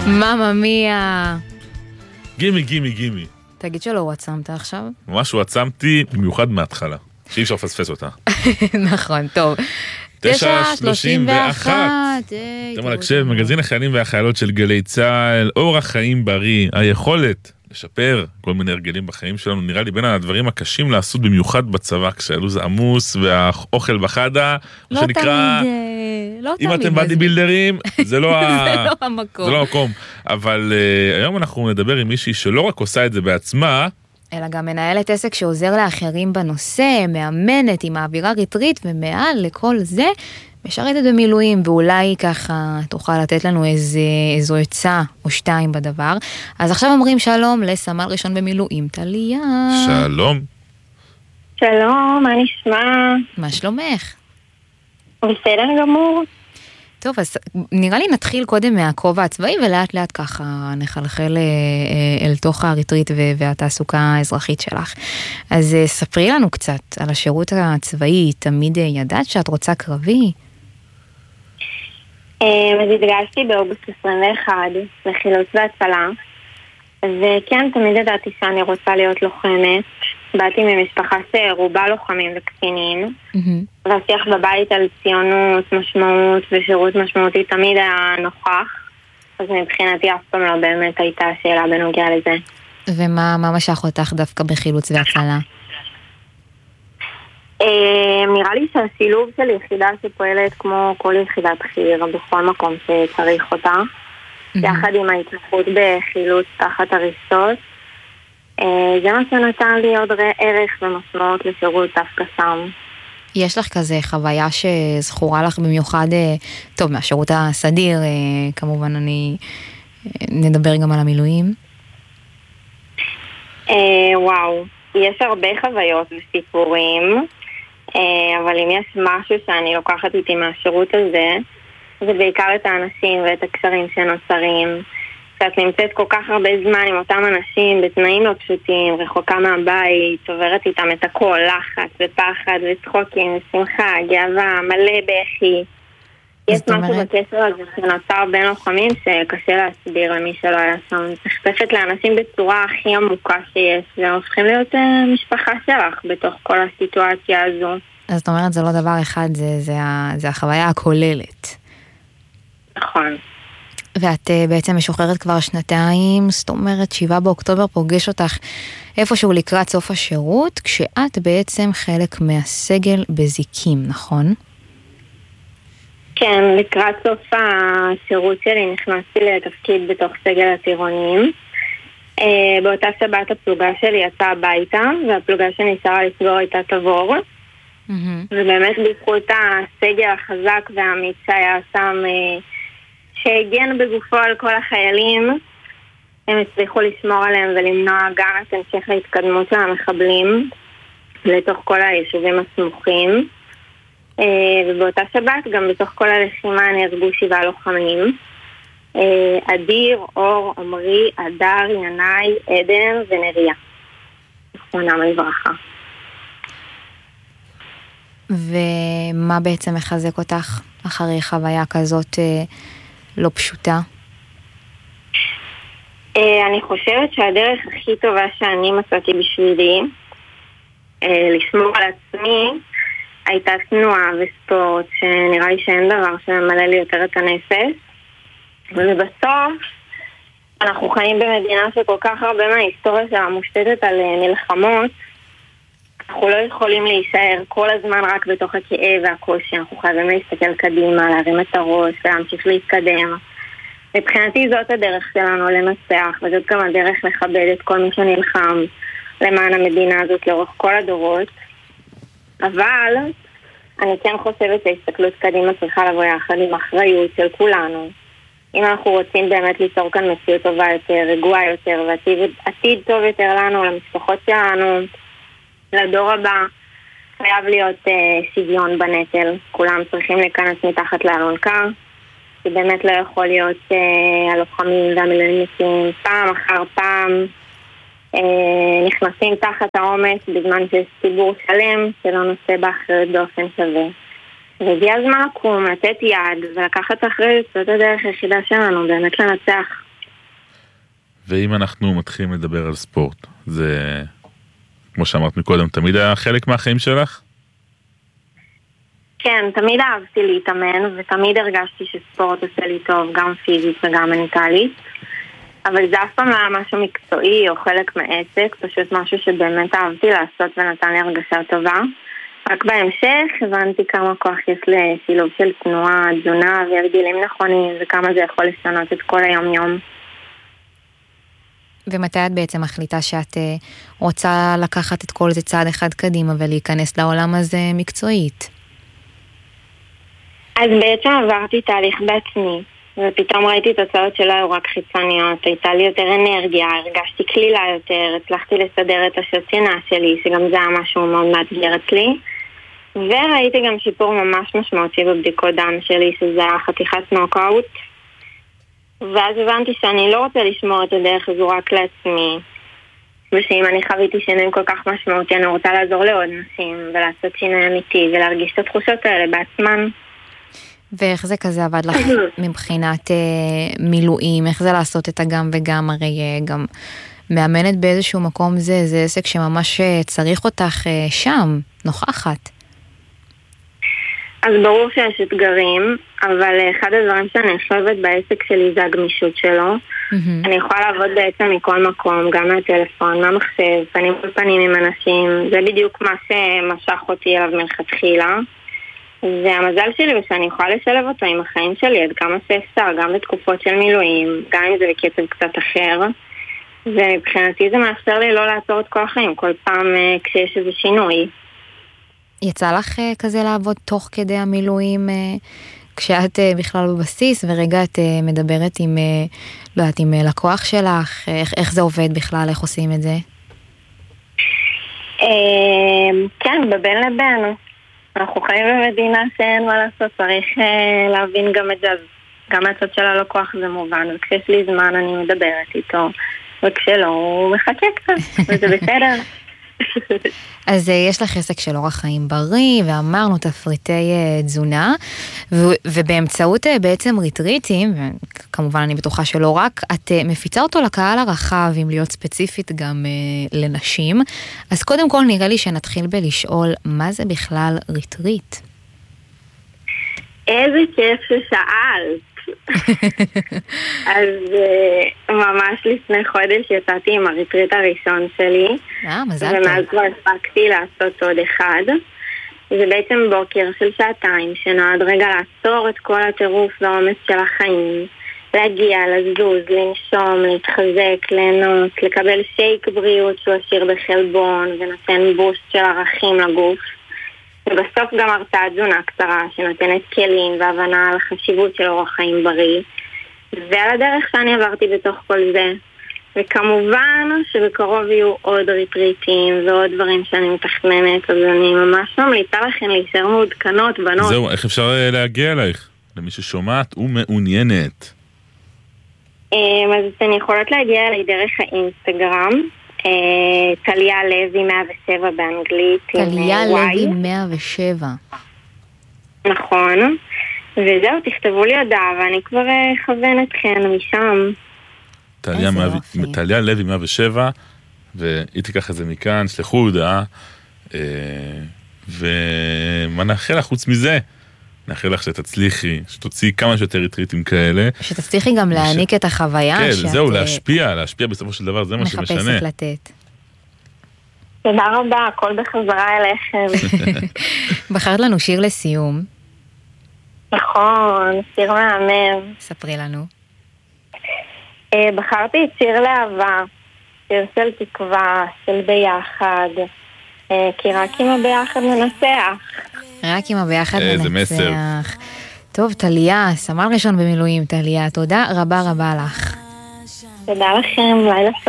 מאמה מיה. גימי, גימי, גימי. תגיד שלא וואטסאמת עכשיו? ממש וואטסאמתי במיוחד מההתחלה, שאי אפשר לפספס אותה. נכון, טוב. 9:31. אתם על הקשב, מגזין החיילים והחיילות של גלי צהל, אורח חיים בריא, היכולת לשפר כל מיני הרגלים בחיים שלנו, נראה לי בין הדברים הקשים לעשות במיוחד בצבא, כשהלו"ז עמוס והאוכל בחדה, לא שנקרא, תמיד, אם אתם באדי בילדרים, זה לא המקום. זה לא המקום. אבל היום אנחנו נדבר עם מישהי שלא רק עושה את זה בעצמה, אלא גם מנהלת עסק שעוזר לאחרים בנושא, מאמנת עם האווירה ריטרית, ומעל לכל זה, משרתת במילואים, ואולי ככה תוכל לתת לנו איזו עצה או שתיים בדבר. אז עכשיו אומרים שלום לסמל ראשון במילואים, טליה. שלום. שלום, מה נשמע? מה שלומך? בסדר גמור. טוב, אז נראה לי נתחיל קודם מהכובע הצבאי, ולאט לאט ככה נחלחל אל תוך הריטריט והתעסוקה האזרחית שלך. אז ספרי לנו קצת על השירות הצבאי, תמיד ידעת שאת רוצה קרבי? אז התגייסתי באוגוסט 21 לחילוץ והצלה, וכן, תמיד ידעתי שאני רוצה להיות לוחמת. באתי ממשפחה שרובה לוחמים וקצינים, והשיח בבית על ציונות, משמעות ושירות משמעותי תמיד היה נוכח, אז מבחינתי אף פעם לא באמת הייתה שאלה בנוגע לזה. ומה משך אותך דווקא בחילוץ והצלה? נראה לי שהשילוב של יחידה שפועלת כמו כל יחידת חי"ר בכל מקום שצריך אותה, יחד עם ההתמחות בחילוץ תחת הריסות, זה מה שנתן לי עוד ערך ומשמעות לשירות דווקא שם. יש לך כזה חוויה שזכורה לך במיוחד, טוב, מהשירות הסדיר, כמובן נדבר גם על המילואים. וואו, יש הרבה חוויות וסיפורים, אבל אם יש משהו שאני לוקחת איתי מהשירות הזה, זה בעיקר את האנשים ואת הקשרים שנוצרים. שאת נמצאת כל כך הרבה זמן עם אותם אנשים בתנאים לא פשוטים, רחוקה מהבית, עוברת איתם את הכל, לחץ ופחד וצחוקים ושמחה, גאווה, מלא בכי. יש משהו בקשר הזה שנוצר בין לוחמים שקשה להסביר למי שלא היה שם. נחשפת לאנשים בצורה הכי עמוקה שיש, והם הופכים להיות משפחה שלך בתוך כל הסיטואציה הזו. אז זאת אומרת, זה לא דבר אחד, זה החוויה הכוללת. נכון. ואת בעצם משוחררת כבר שנתיים, זאת אומרת 7 באוקטובר פוגש אותך איפשהו לקראת סוף השירות, כשאת בעצם חלק מהסגל בזיקים, נכון? כן, לקראת סוף השירות שלי נכנסתי לתפקיד בתוך סגל הטירונים. באותה שבת הפלוגה שלי יצאה הביתה, והפלוגה שנשארה לסגור הייתה תבור. ובאמת בזכות הסגל החזק והאמיץ שהיה שם, שהגן בגופו על כל החיילים, הם הצליחו לשמור עליהם ולמנוע גם את המשך ההתקדמות של המחבלים לתוך כל היישובים הסמוכים. ובאותה שבת גם בתוך כל הלחימה נהרגו 7 לוחמים, אדיר, אור, עמרי, אדר, ינאי, עדן ונריה, זכרונם לברכה. ומה בעצם מחזק אותך אחרי חוויה כזאת לא פשוטה? אני חושבת שהדרך הכי טובה שאני מצאתי בשבילי לשמור על עצמי הייתה תנועה וספורט, שנראה לי שאין דבר שממלא לי יותר את הנפש. ובסוף אנחנו חיים במדינה שכל כך הרבה מההיסטוריה שלה מושתתת על מלחמות. אנחנו לא יכולים להישאר כל הזמן רק בתוך הכאב והקושי, אנחנו חייבים להסתכל קדימה, להרים את הראש ולהמשיך להתקדם. מבחינתי זאת הדרך שלנו לנצח, וזאת גם הדרך לכבד את כל מי שנלחם למען המדינה הזאת לאורך כל הדורות. אבל אני כן חושבת שההסתכלות קדימה צריכה לבוא יחד עם אחריות של כולנו. אם אנחנו רוצים באמת ליצור כאן מציאות טובה יותר, רגועה יותר, ועתיד טוב יותר לנו, למשפחות שלנו, לדור הבא, חייב להיות שוויון בנטל. כולם צריכים להיכנס מתחת לאלונקה, כי באמת לא יכול להיות הלוחמים והמילואימניקים פעם אחר פעם נכנסים תחת העומס בזמן שיש ציבור שלם שלא נושא באחריות באופן שווה. והגיע הזמן לקום, לתת יד ולקחת אחריות, זאת הדרך היחידה שלנו באמת לנצח. ואם אנחנו מתחילים לדבר על ספורט, זה, כמו שאמרת מקודם, תמיד היה חלק מהחיים שלך? כן, תמיד אהבתי להתאמן, ותמיד הרגשתי שספורט עושה לי טוב, גם פיזית וגם מנטלית. אבל זה אף פעם לא היה משהו מקצועי או חלק מעסק, פשוט משהו שבאמת אהבתי לעשות ונתן לי הרגשה טובה. רק בהמשך הבנתי כמה כוח יש לשילוב של תנועה, תזונה והרגלים נכונים, וכמה זה יכול לשנות את כל היום-יום. ומתי את בעצם מחליטה שאת רוצה לקחת את כל זה צעד אחד קדימה ולהיכנס לעולם הזה מקצועית? אז בעצם עברתי תהליך בעצמי, ופתאום ראיתי תוצאות שלא היו רק חיצוניות, הייתה לי יותר אנרגיה, הרגשתי כלילה יותר, הצלחתי לסדר את השעות שינה שלי, שגם זה היה משהו מאוד מאתגר אצלי, וראיתי גם שיפור ממש משמעותי בבדיקות דם שלי, שזה היה חתיכת נוקאוט, ואז הבנתי שאני לא רוצה לשמור את הדרך הזו רק לעצמי, ושאם אני חוויתי שינוי כל כך משמעותי, אני רוצה לעזור לעוד נשים, ולעשות שינוי אמיתי, ולהרגיש את התחושות האלה בעצמן. ואיך זה כזה עבד לך מבחינת מילואים, איך זה לעשות את הגם וגם, הרי גם מאמנת באיזשהו מקום זה עסק שממש צריך אותך שם, נוכחת. אז ברור שיש אתגרים, אבל אחד הדברים שאני חושבת בעסק שלי זה הגמישות שלו. אני יכולה לעבוד בעצם מכל מקום, גם מהטלפון, מהמחשב, פנים מול פנים עם אנשים, זה בדיוק מה שמשך אותי אליו מלכתחילה. והמזל שלי הוא שאני יכולה לשלב אותו עם החיים שלי עד כמה שאפשר, גם בתקופות של מילואים, גם אם זה בקצב קצת אחר. ומבחינתי זה מאפשר לי לא לעצור את כל החיים, כל פעם כשיש איזה שינוי. יצא לך כזה לעבוד תוך כדי המילואים, כשאת בכלל בבסיס, ורגע את מדברת עם, לא יודעת, עם לקוח שלך, איך זה עובד בכלל, איך עושים את זה? כן, בבין לבין. אנחנו חיים במדינה שאין מה לעשות, צריך להבין גם את זה, גם מהצד של הלקוח זה מובן, וכשיש לי זמן אני מדברת איתו, וכשלא הוא מחכה קצת, וזה בסדר. אז יש לך עסק של אורח חיים בריא, ואמרנו תפריטי תזונה, ובאמצעות בעצם ריטריטים, וכמובן אני בטוחה שלא רק, את מפיצה אותו לקהל הרחב, אם להיות ספציפית גם לנשים. אז קודם כל נראה לי שנתחיל בלשאול, מה זה בכלל ריטריט? איזה כיף ששאלת. אז ממש לפני חודש יצאתי עם הריטריט הראשון שלי, מזל טוב. ומאז כבר הספקתי לעשות עוד אחד. זה בעצם בוקר של 2 שעות שנועד רגע לעצור את כל הטירוף והעומס של החיים, להגיע, לזוז, לנשום, להתחזק, ליהנות, לקבל שייק בריאות שהוא עשיר בחלבון ונותן בוסט של ערכים לגוף, ובסוף גם הרצאת תזונה קצרה שנותנת כלים והבנה על החשיבות של אורח חיים בריא, ועל הדרך שאני עברתי בתוך כל זה. וכמובן שבקרוב יהיו עוד ריטריטים ועוד דברים שאני מתכננת, אז אני ממש ממליצה לכם להישאר מעודכנות, בנות. זהו, איך אפשר להגיע אלייך? למי ששומעת ומעוניינת. אז אתן יכולות להגיע אליי דרך האינסטגרם, טליה לוי 107 באנגלית. טליה לוי 107. נכון. וזהו, תכתבו לי הודעה ואני כבר אכוון אתכן משם. טליה לוי 107, והיא תיקח את זה מכאן, שלחו הודעה, ומה נאחל לך חוץ מזה? נאחל לך שתצליחי, שתוציאי כמה שיותר ריטריטים כאלה. שתצליחי גם להעניק את החוויה. כן, זהו, להשפיע בסופו של דבר, זה מה שמשנה. מחפשת לתת. תודה רבה, הכל בחזרה אליכם. בחרת לנו שיר לסיום. נכון, שיר מהמם. ספרי לנו. בחרתי את שיר לאהבה, שיר של תקווה, של ביחד, כי רק עם הביחד ננצח. רק עם הביחד ננצח. איזה מסר. טוב, טליה, סמל ראשון במילואים, טליה, תודה רבה רבה לך. תודה לכם, לילה טוב.